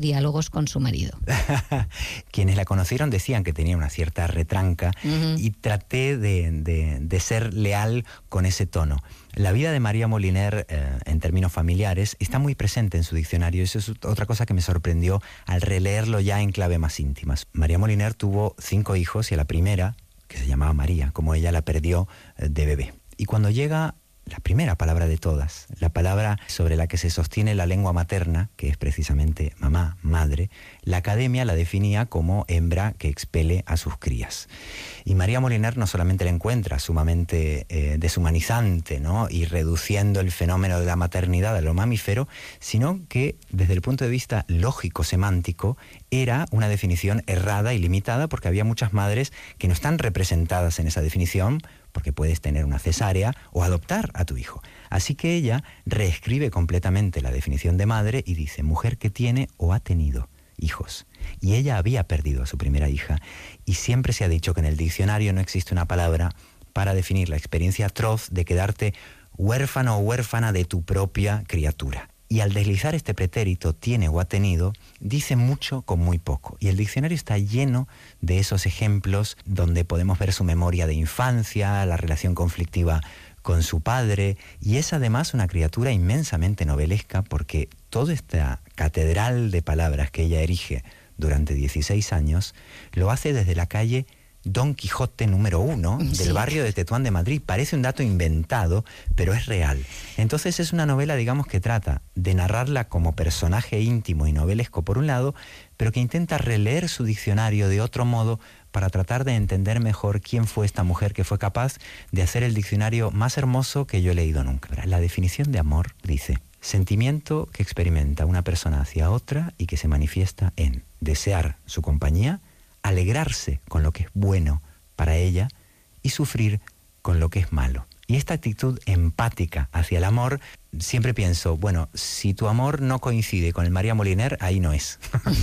diálogos con su marido. Quienes la conocieron decían que tenía una cierta retranca y traté de ser leal con ese tono. La vida de María Moliner, en términos familiares, está muy presente en su diccionario. Eso es otra cosa que me sorprendió al releerlo ya en clave más íntimas. María Moliner tuvo 5 hijos y a la primera, que se llamaba María, como ella la perdió de bebé. Y cuando llega la primera palabra de todas, la palabra sobre la que se sostiene la lengua materna, que es precisamente mamá, madre, la Academia la definía como hembra que expele a sus crías. Y María Moliner no solamente la encuentra sumamente deshumanizante, ¿no?, y reduciendo el fenómeno de la maternidad a lo mamífero, sino que desde el punto de vista lógico-semántico era una definición errada y limitada, porque había muchas madres que no están representadas en esa definición, porque puedes tener una cesárea o adoptar a tu hijo. Así que ella reescribe completamente la definición de madre y dice: mujer que tiene o ha tenido hijos. Y ella había perdido a su primera hija, y siempre se ha dicho que en el diccionario no existe una palabra para definir la experiencia atroz de quedarte huérfano o huérfana de tu propia criatura. Y al deslizar este pretérito, tiene o ha tenido, dice mucho con muy poco. Y el diccionario está lleno de esos ejemplos donde podemos ver su memoria de infancia, la relación conflictiva con su padre, y es además una criatura inmensamente novelesca, porque toda esta catedral de palabras que ella erige durante 16 años, lo hace desde la calle Don Quijote número 1 del barrio de Tetuán de Madrid. Parece un dato inventado, pero es real. Entonces es una novela, digamos, que trata de narrarla como personaje íntimo y novelesco por un lado, pero que intenta releer su diccionario de otro modo para tratar de entender mejor quién fue esta mujer que fue capaz de hacer el diccionario más hermoso que yo he leído nunca. La definición de amor dice: sentimiento que experimenta una persona hacia otra y que se manifiesta en desear su compañía, alegrarse con lo que es bueno para ella y sufrir con lo que es malo. Y esta actitud empática hacia el amor, siempre pienso, bueno, si tu amor no coincide con el María Moliner, ahí no es.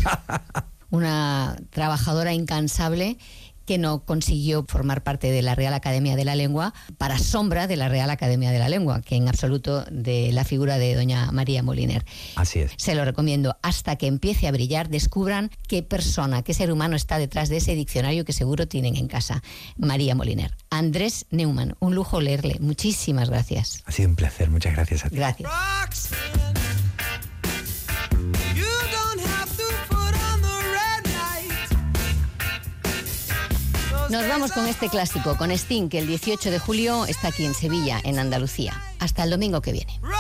Una trabajadora incansable que no consiguió formar parte de la Real Academia de la Lengua, para sombra de la Real Academia de la Lengua, que en absoluto de la figura de doña María Moliner. Así es. Se lo recomiendo. Hasta que empiece a brillar, descubran qué persona, qué ser humano está detrás de ese diccionario que seguro tienen en casa. María Moliner. Andrés Neumann, un lujo leerle. Muchísimas gracias. Ha sido un placer. Muchas gracias a ti. Gracias. Nos vamos con este clásico, con Sting, que el 18 de julio está aquí en Sevilla, en Andalucía. Hasta el domingo que viene.